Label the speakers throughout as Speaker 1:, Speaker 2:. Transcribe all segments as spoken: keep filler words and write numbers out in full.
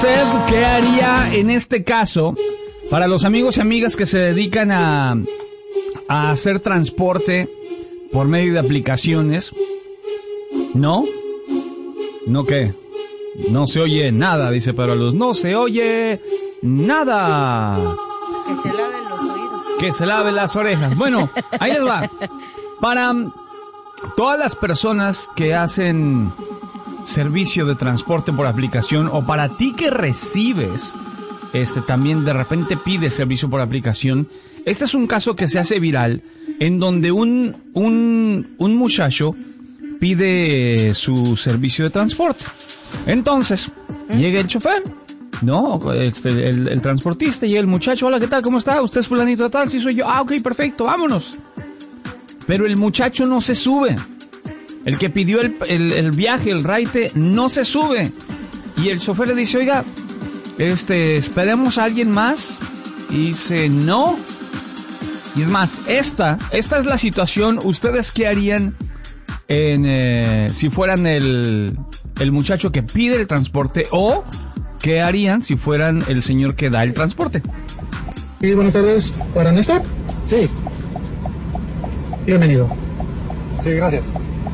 Speaker 1: ¿Usted qué haría en este caso para los amigos y amigas que se dedican a, a hacer transporte por medio de aplicaciones? ¿No? ¿No qué? No se oye nada, dice Pedro Luz. No se oye nada.
Speaker 2: Que se laven los oídos.
Speaker 1: Que se laven las orejas. Bueno, ahí les va. Para todas las personas que hacen servicio de transporte por aplicación, o para ti que recibes, este también de repente pides servicio por aplicación, este es un caso que se hace viral, en donde un, un, un muchacho pide su servicio de transporte. Entonces, llega el chofer, ¿no? Este, el, el transportista, llega el muchacho, hola, ¿qué tal? ¿Cómo está? ¿Usted es fulanito de tal? Sí, soy yo. Ah, ok, perfecto, vámonos. Pero el muchacho no se sube. El que pidió el, el, el viaje, el raite, no se sube. Y el chofer le dice, oiga, este, esperemos a alguien más. Y dice, no. Y es más, esta, esta es la situación. ¿Ustedes qué harían en, eh, si fueran el, el muchacho que pide el transporte? ¿O qué harían si fueran el señor que da el transporte?
Speaker 3: Sí, buenas tardes. ¿Para Néstor? Sí. Bienvenido. Sí, gracias.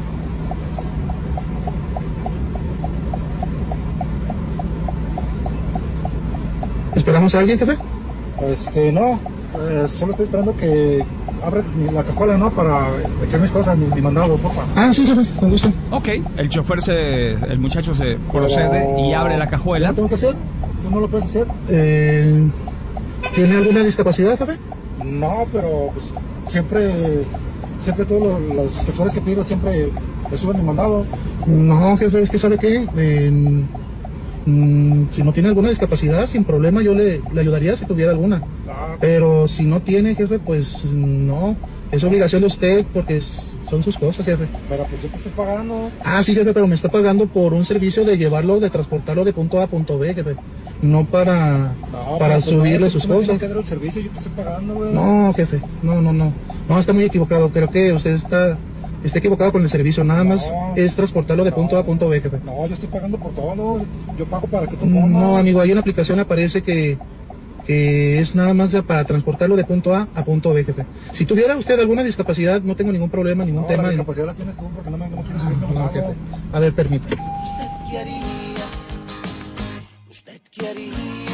Speaker 3: ¿Esperamos a alguien, jefe?
Speaker 4: Este, no. Eh, solo estoy esperando que abres mi, la cajuela, ¿no? Para echar mis cosas, mi, mi mandado, porfa.
Speaker 3: Ah, sí, jefe, con gusto.
Speaker 1: Ok, el chofer se, el muchacho se procede Pero... y abre la cajuela.
Speaker 4: ¿Qué tengo que hacer? ¿Tú no lo puedes hacer?
Speaker 3: Eh, ¿Tiene alguna discapacidad, jefe?
Speaker 4: No, pero pues, siempre, siempre todos los, los chofers que pido siempre le suben mi mandado.
Speaker 3: No, jefe, es que ¿sabe qué? Eh, mm, si no tiene alguna discapacidad, sin problema yo le, le ayudaría si tuviera alguna. Ah. Pero si no tiene, jefe, pues no. Es obligación de usted porque es, son sus cosas, jefe.
Speaker 4: Pero pues yo te estoy pagando.
Speaker 3: Ah, sí, jefe, pero me está pagando por un servicio de llevarlo, de transportarlo de punto A a punto B, jefe. No para,
Speaker 4: no,
Speaker 3: para
Speaker 4: pues
Speaker 3: subirle
Speaker 4: no,
Speaker 3: sus
Speaker 4: tú me
Speaker 3: cosas.
Speaker 4: tienes que dar el servicio, yo te estoy pagando, güey.
Speaker 3: No, jefe, no, no, no. No, está muy equivocado. Creo que usted está, está equivocado con el servicio. Nada no, más es transportarlo de no, punto A a punto B, jefe.
Speaker 4: No, yo estoy pagando por todo, no. Yo pago para que tú comas.
Speaker 3: No, amigo, ahí en la aplicación aparece que, que es nada más para transportarlo de punto A a punto B, jefe. Si tuviera usted alguna discapacidad, no tengo ningún problema, ningún
Speaker 4: no,
Speaker 3: tema.
Speaker 4: La discapacidad y... la tienes tú porque no me, no me quieres subir.
Speaker 3: Ah, no, jefe. A ver, permítame.
Speaker 5: ¿Usted qué haría? ¿Usted qué haría?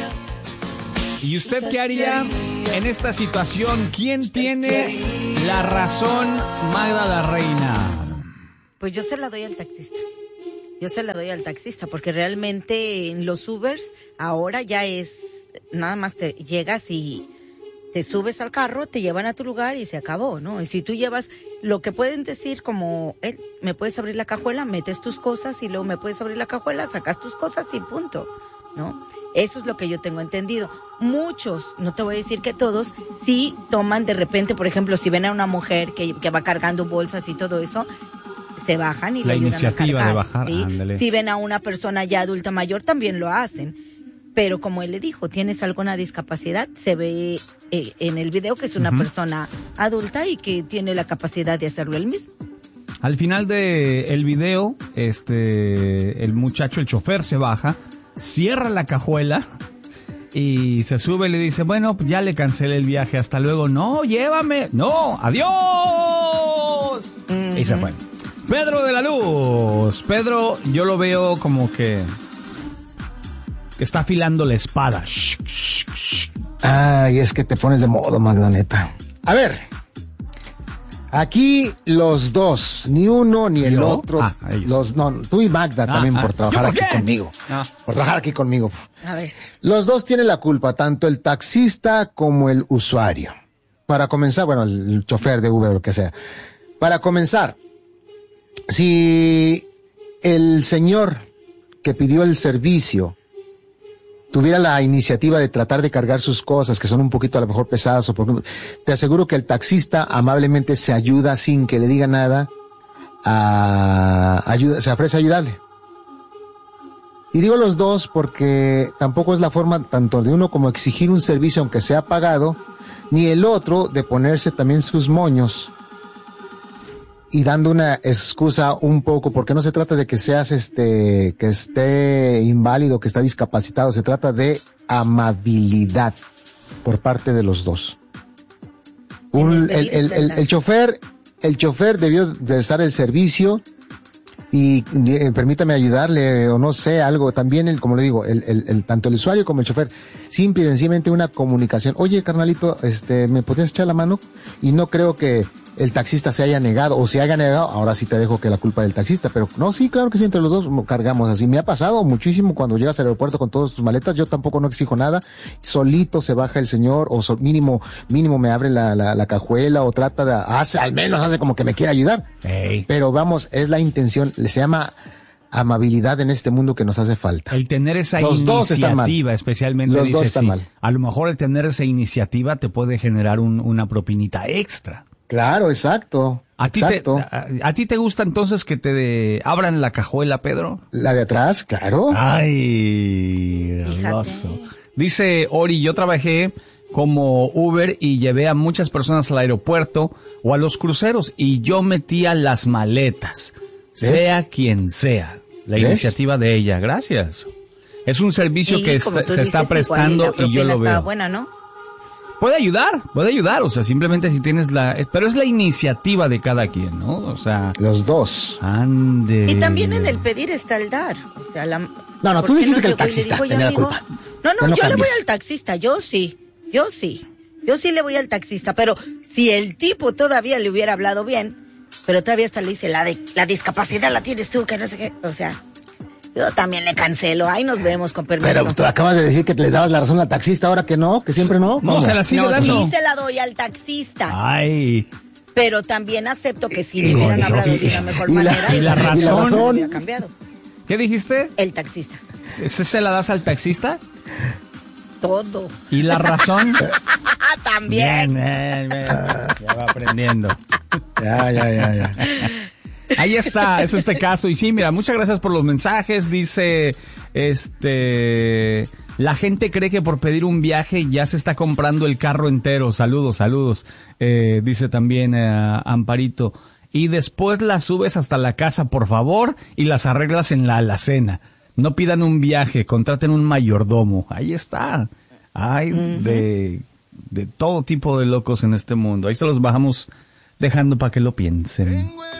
Speaker 1: ¿Y usted qué haría en esta situación? ¿Quién tiene la razón, Magda la Reina?
Speaker 2: Pues yo se la doy al taxista. Yo se la doy al taxista porque realmente en los Ubers ahora ya es, nada más te llegas y te subes al carro, te llevan a tu lugar y se acabó, ¿no? Y si tú llevas lo que pueden decir como, eh, me puedes abrir la cajuela, metes tus cosas y luego me puedes abrir la cajuela, sacas tus cosas y punto, ¿no? Eso es lo que yo tengo entendido. Muchos, no te voy a decir que todos, sí toman de repente, por ejemplo, si ven a una mujer que, que va cargando bolsas y todo eso, se bajan y
Speaker 1: la
Speaker 2: le ayudan
Speaker 1: iniciativa
Speaker 2: a cargar,
Speaker 1: de bajar,
Speaker 2: ¿sí?
Speaker 1: Ándale.
Speaker 2: Si ven a una persona ya adulta mayor, también lo hacen. Pero como él le dijo, ¿tienes alguna discapacidad? Se ve eh, en el video que es una uh-huh. persona adulta y que tiene la capacidad de hacerlo él mismo.
Speaker 1: Al final de el video, este, el muchacho, el chofer se baja, cierra la cajuela y se sube y le dice, bueno, ya le cancelé el viaje, hasta luego. No, llévame. No, adiós. Uh-huh. Y se fue. Pedro de la Luz. Pedro, yo lo veo como que, que está afilando la espada. Shh, shh, shh.
Speaker 6: Ay, es que te pones de modo, Magdalena. A ver, aquí los dos, ni uno ni el ¿Yo? otro, ah, los no, tú y Magda ah, también ah, por trabajar aquí conmigo, no. por trabajar aquí conmigo.
Speaker 2: A ver.
Speaker 6: Los dos tienen la culpa, tanto el taxista como el usuario. Para comenzar, bueno, el chofer de Uber o lo que sea. Para comenzar, si el señor que pidió el servicio tuviera la iniciativa de tratar de cargar sus cosas, que son un poquito a lo mejor pesadas, o por, te aseguro que el taxista amablemente se ayuda sin que le diga nada, a, ayuda, se ofrece a ayudarle. Y digo los dos porque tampoco es la forma tanto de uno como exigir un servicio aunque sea pagado, ni el otro de ponerse también sus moños y dando una excusa un poco, porque no se trata de que seas este, que esté inválido, que está discapacitado, se trata de amabilidad por parte de los dos. Un, el, el, el, el chofer, el chofer debió de estar el servicio y eh, permítame ayudarle, o no sé, algo, también, el, como le digo, el, el, el, tanto el usuario como el chofer, simple y sencillamente una comunicación. Oye, carnalito, este, ¿me podrías echar la mano? Y no creo que el taxista se haya negado, o se haya negado, ahora sí te dejo que la culpa del taxista, pero no, sí, claro que sí, entre los dos cargamos así. Me ha pasado muchísimo cuando llegas al aeropuerto con todas tus maletas, yo tampoco no exijo nada, solito se baja el señor, o so, mínimo, mínimo me abre la, la, la cajuela, o trata de, hace, al menos hace como que me quiere ayudar. Hey. Pero vamos, es la intención, se llama amabilidad en este mundo que nos hace falta.
Speaker 1: El tener esa
Speaker 6: los
Speaker 1: iniciativa, especialmente,
Speaker 6: los
Speaker 1: dice,
Speaker 6: dos están
Speaker 1: sí,
Speaker 6: mal.
Speaker 1: A lo mejor el tener esa iniciativa te puede generar un, una propinita extra.
Speaker 6: Claro, exacto.
Speaker 1: ¿A ti,
Speaker 6: exacto.
Speaker 1: Te, a, ¿A ti te gusta entonces que te de, abran la cajuela, Pedro?
Speaker 6: La de atrás, claro.
Speaker 1: Ay, hermoso. Dice Ori, yo trabajé como Uber y llevé a muchas personas al aeropuerto o a los cruceros y yo metía las maletas, ¿ves? Sea quien sea. La ¿ves? Iniciativa de ella, gracias. Es un servicio sí, que está, se está prestando y yo lo veo.
Speaker 2: Buena, ¿no?
Speaker 1: Puede ayudar, puede ayudar, o sea, simplemente si tienes la... Pero es la iniciativa de cada quien, ¿no? O sea...
Speaker 6: Los dos.
Speaker 1: Ande.
Speaker 2: Y también en el pedir está el dar. O sea, la...
Speaker 6: No, no, tú dijiste no que el taxista
Speaker 2: digo,
Speaker 6: tenía la culpa.
Speaker 2: No, no, no yo cambies. Le voy al taxista, yo sí, yo sí. Yo sí le voy al taxista, pero si el tipo todavía le hubiera hablado bien, pero todavía hasta le dice, la de la discapacidad la tienes tú, que no sé qué, o sea... Yo también le cancelo. Ahí nos vemos, con permiso.
Speaker 6: Pero tú acabas de decir que le dabas la razón al taxista, ahora que no, que siempre no.
Speaker 1: No, se la sigue
Speaker 2: no,
Speaker 1: dando.
Speaker 2: Sí se la doy al taxista.
Speaker 1: Ay.
Speaker 2: Pero también acepto que si le hubieran hablado de una mejor
Speaker 1: y
Speaker 2: manera.
Speaker 1: La, y la razón.
Speaker 6: Y la razón.
Speaker 2: Hubiera cambiado.
Speaker 1: ¿Qué dijiste?
Speaker 2: El taxista.
Speaker 1: ¿Se, se la das al taxista?
Speaker 2: Todo.
Speaker 1: ¿Y la razón?
Speaker 2: También.
Speaker 1: Bien, bien, bien. Ya va aprendiendo.
Speaker 6: Ya, ya, ya, ya.
Speaker 1: Ahí está, es este caso. Y sí, mira, muchas gracias por los mensajes. Dice, este, la gente cree que por pedir un viaje ya se está comprando el carro entero. Saludos, saludos. Eh, dice también eh, Amparito. Y después las subes hasta la casa, por favor, y las arreglas en la alacena. No pidan un viaje, contraten un mayordomo. Ahí está. Hay uh-huh. de, de todo tipo de locos en este mundo. Ahí se los bajamos dejando para que lo piensen.